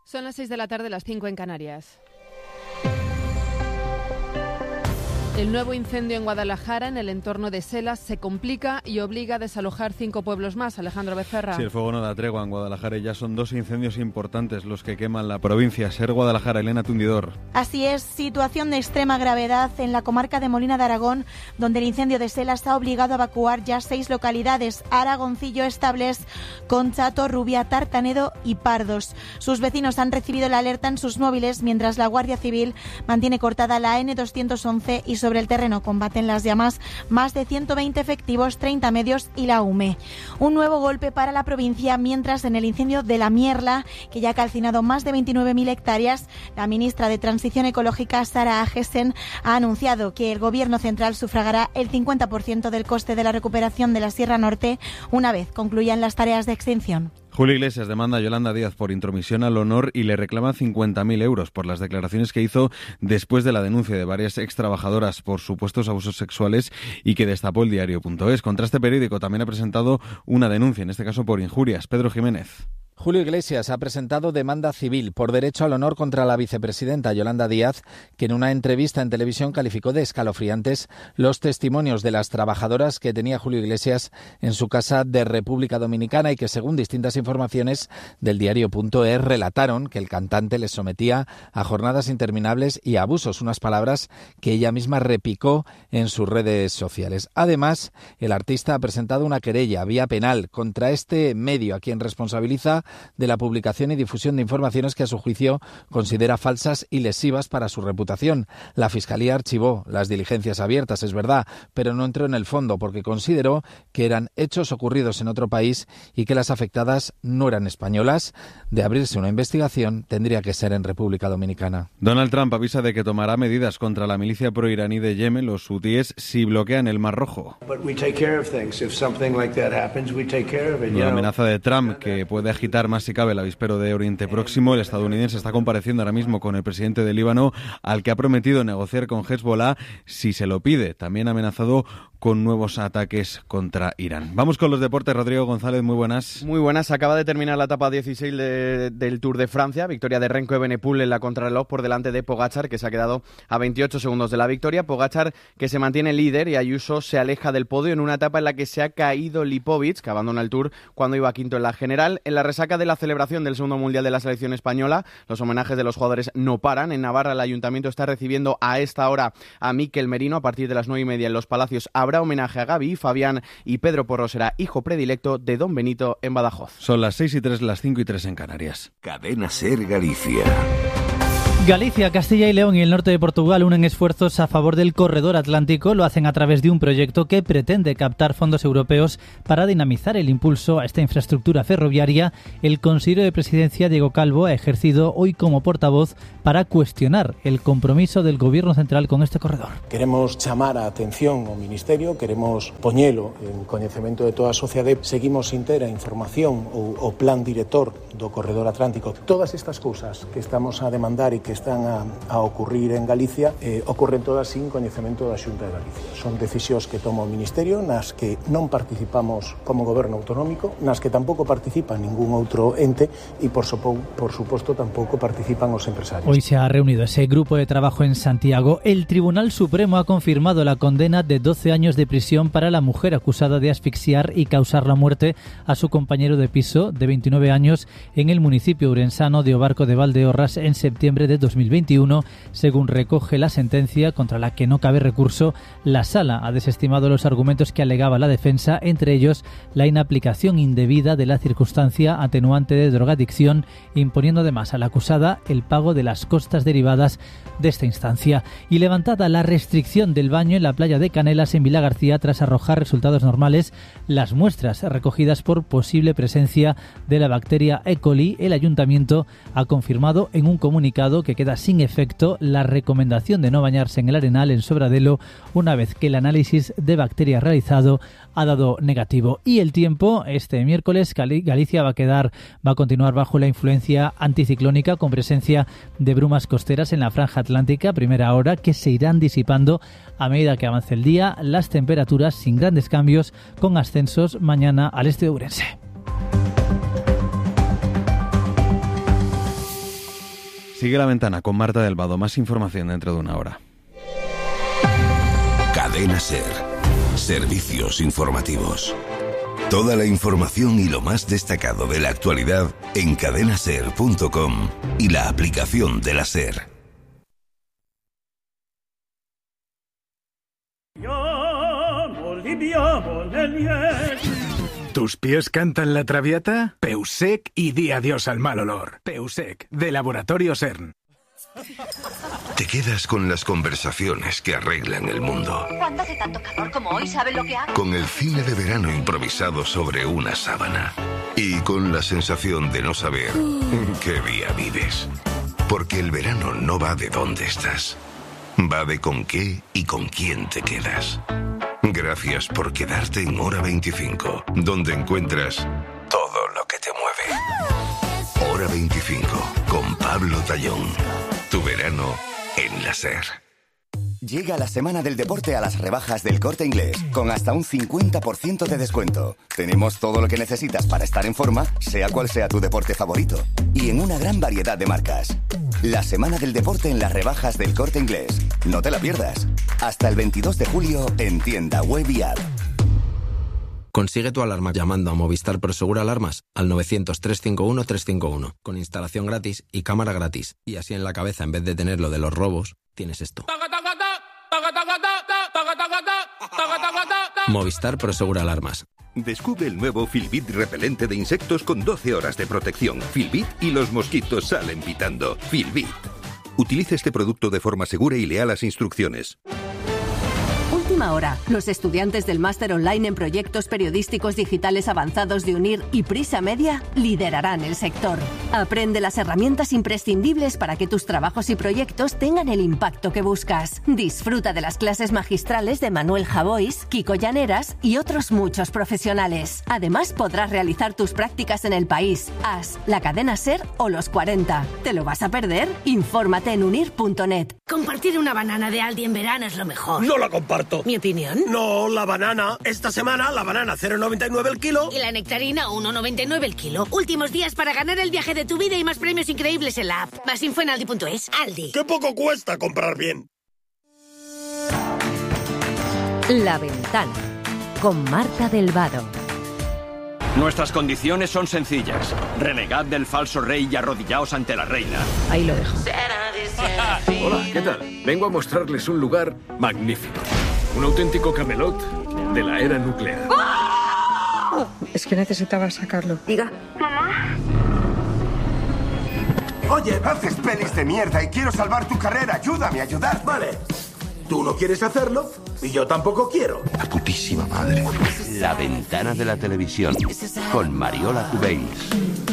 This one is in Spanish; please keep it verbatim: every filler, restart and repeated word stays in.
Son las seis de la tarde, las cinco en Canarias. El nuevo incendio en Guadalajara, en el entorno de Selas, se complica y obliga a desalojar cinco pueblos más. Alejandro Becerra. Sí, el fuego no da tregua en Guadalajara y ya son dos incendios importantes los que queman la provincia. Ser Guadalajara, Elena Tundidor. Así es, situación de extrema gravedad en la comarca de Molina de Aragón, donde el incendio de Selas ha obligado a evacuar ya seis localidades: Aragoncillo, Estables, Concha, Torrubia, Tartanedo y Pardos. Sus vecinos han recibido la alerta en sus móviles, mientras la Guardia Civil mantiene cortada la ene doscientos once y sobre el terreno combaten las llamas más de ciento veinte efectivos, treinta medios y la U M E. Un nuevo golpe para la provincia, mientras en el incendio de la Mierla, que ya ha calcinado más de veintinueve mil hectáreas, la ministra de Transición Ecológica, Sara Agesen, ha anunciado que el Gobierno central sufragará el cincuenta por ciento del coste de la recuperación de la Sierra Norte una vez concluyan las tareas de extinción. Julio Iglesias demanda a Yolanda Díaz por intromisión al honor y le reclama cincuenta mil euros por las declaraciones que hizo después de la denuncia de varias extrabajadoras por supuestos abusos sexuales y que destapó el diario punto es. Contra este periódico también ha presentado una denuncia, en este caso por injurias. Pedro Jiménez. Julio Iglesias ha presentado demanda civil por derecho al honor contra la vicepresidenta Yolanda Díaz, que en una entrevista en televisión calificó de escalofriantes los testimonios de las trabajadoras que tenía Julio Iglesias en su casa de República Dominicana y que, según distintas informaciones del diario punto es, relataron que el cantante les sometía a jornadas interminables y abusos, unas palabras que ella misma repicó en sus redes sociales. Además, el artista ha presentado una querella vía penal contra este medio, a quien responsabiliza de la publicación y difusión de informaciones que a su juicio considera falsas y lesivas para su reputación. La Fiscalía archivó las diligencias abiertas, es verdad, pero no entró en el fondo porque consideró que eran hechos ocurridos en otro país y que las afectadas no eran españolas. De abrirse una investigación, tendría que ser en República Dominicana. Donald Trump avisa de que tomará medidas contra la milicia proiraní de Yemen, los hutíes, si bloquean el Mar Rojo. Una amenaza de Trump que puede agitar más si cabe el avispero de Oriente Próximo. El estadounidense está compareciendo ahora mismo con el presidente de Líbano, al que ha prometido negociar con Hezbollah si se lo pide. También ha amenazado con nuevos ataques contra Irán. Vamos con los deportes. Rodrigo González, muy buenas. Muy buenas. Acaba de terminar la etapa dieciséis de, del Tour de Francia. Victoria de Renko Evenepoel en la contrarreloj por delante de Pogačar, que se ha quedado a veintiocho segundos de la victoria. Pogačar, que se mantiene líder, y Ayuso se aleja del podio en una etapa en la que se ha caído Lipovic, que abandona el Tour cuando iba quinto en la general. En la resaca de la celebración del segundo mundial de la selección española, los homenajes de los jugadores no paran. En Navarra, el ayuntamiento está recibiendo a esta hora a Mikel Merino. A partir de las nueve y media en Los Palacios habrá homenaje a Gaby y Fabián, y Pedro Porro será hijo predilecto de Don Benito en Badajoz. Son las seis y tres, las cinco y tres en Canarias. Cadena Ser Galicia. Galicia, Castilla y León y el norte de Portugal unen esfuerzos a favor del corredor atlántico. Lo hacen a través de un proyecto que pretende captar fondos europeos para dinamizar el impulso a esta infraestructura ferroviaria. El consejero de Presidencia, Diego Calvo, ha ejercido hoy como portavoz para cuestionar el compromiso del Gobierno central con este corredor. Queremos chamar a atención ao Ministerio, queremos poñelo en coñecemento de toda a sociedade. Seguimos sin ter a información ou o plan director do corredor atlántico. Todas estas cousas que estamos a demandar e que están a, a ocurrir en Galicia eh, ocorren todas sin coñecemento da Xunta de Galicia. Son decisións que toma o Ministerio, nas que non participamos como Goberno autonómico, nas que tampouco participa ningún outro ente e, por, supo, por suposto, tampouco participan os empresarios. Hoy se ha reunido ese grupo de trabajo en Santiago. El Tribunal Supremo ha confirmado la condena de doce años de prisión para la mujer acusada de asfixiar y causar la muerte a su compañero de piso de veintinueve años en el municipio urensano de Obarco de Valdeorras en septiembre de dos mil veintiuno, según recoge la sentencia contra la que no cabe recurso. La Sala ha desestimado los argumentos que alegaba la defensa, entre ellos la inaplicación indebida de la circunstancia atenuante de drogadicción, imponiendo además a la acusada el pago de las costas derivadas de esta instancia. Y levantada la restricción del baño en la playa de Canelas en Vilagarcía tras arrojar resultados normales las muestras recogidas por posible presencia de la bacteria E. coli, el ayuntamiento ha confirmado en un comunicado que queda sin efecto la recomendación de no bañarse en el Arenal en Sobradelo una vez que el análisis de bacterias realizado ha dado negativo. Y el tiempo, este miércoles Galicia va a quedar, va a continuar bajo la influencia anticiclónica con presencia de brumas costeras en la franja atlántica, primera hora, que se irán disipando a medida que avance el día. Las temperaturas sin grandes cambios, con ascensos mañana al este de Ourense. Sigue La Ventana con Marta del Vado. Más información dentro de una hora. Cadena SER. Servicios informativos. Toda la información y lo más destacado de la actualidad en cadena ser punto com y la aplicación de la SER. ¿Tus pies cantan la Traviata? Peusec y di adiós al mal olor. Peusec, de Laboratorio CERN. Te quedas con las conversaciones que arreglan el mundo. Cuando hace tanto calor como hoy, ¿sabes lo que hago? Con el cine de verano improvisado sobre una sábana. Y con la sensación de no saber en qué día vives. Porque el verano no va de dónde estás. Va de con qué y con quién te quedas. Gracias por quedarte en Hora veinticinco, donde encuentras todo lo que te mueve. Hora veinticinco, con Pablo Tallón. Tu verano en la SER. Llega la semana del deporte a las rebajas del Corte Inglés, con hasta un cincuenta por ciento de descuento. Tenemos todo lo que necesitas para estar en forma, sea cual sea tu deporte favorito. Y en una gran variedad de marcas. La semana del deporte en las rebajas del Corte Inglés. No te la pierdas. Hasta el veintidós de julio en tienda web y app. Consigue tu alarma llamando a Movistar Prosegur Alarmas al novecientos, trescientos cincuenta y uno, trescientos cincuenta y uno, con instalación gratis y cámara gratis. Y así en la cabeza, en vez de tener lo de los robos, tienes esto. Movistar Prosegur Alarmas. Descubre el nuevo Filbit repelente de insectos con doce horas de protección. Filbit y los mosquitos salen pitando. Filbit. Utilice este producto de forma segura y lea las instrucciones. Última hora. Los estudiantes del máster online en proyectos periodísticos digitales avanzados de UNIR y Prisa Media liderarán el sector. Aprende las herramientas imprescindibles para que tus trabajos y proyectos tengan el impacto que buscas. Disfruta de las clases magistrales de Manuel Javois, Kiko Llaneras y otros muchos profesionales. Además, podrás realizar tus prácticas en el país, A S, la cadena SER o los cuarenta. ¿Te lo vas a perder? Infórmate en unir punto net. Compartir una banana de Aldi en verano es lo mejor. No la comparto. ¿Mi opinión? No, la banana. Esta semana la banana cero coma noventa y nueve el kilo. Y la nectarina uno coma noventa y nueve el kilo. Últimos días para ganar el viaje de tu vida y más premios increíbles en la app. Más info en aldi punto es. Aldi. ¡Qué poco cuesta comprar bien! La Ventana, con Marta del Vado. Nuestras condiciones son sencillas. Renegad del falso rey y arrodillaos ante la reina. Ahí lo dejo. Hola, ¿qué tal? Vengo a mostrarles un lugar magnífico. Un auténtico Camelot de la era nuclear. ¡Oh! Es que necesitaba sacarlo. Diga. Mamá. Oye, haces pelis de mierda y quiero salvar tu carrera. Ayúdame a ayudar. Vale. Tú no quieres hacerlo y yo tampoco quiero. La putísima madre. La Ventana de la Televisión con Mariola Cubells.